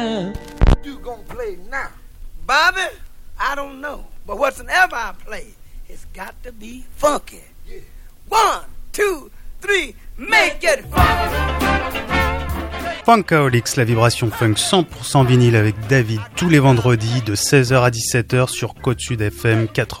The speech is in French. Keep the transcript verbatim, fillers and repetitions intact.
You gonna play now? Bobby, I don't know. But whatsoever I play, it's got to be funky. Yeah. One, two, three, make it funky. Funkaholics, la vibration funk cent pour cent vinyle avec David tous les vendredis de seize heures à dix-sept heures sur Côte Sud F M quatre-vingt-dix-sept.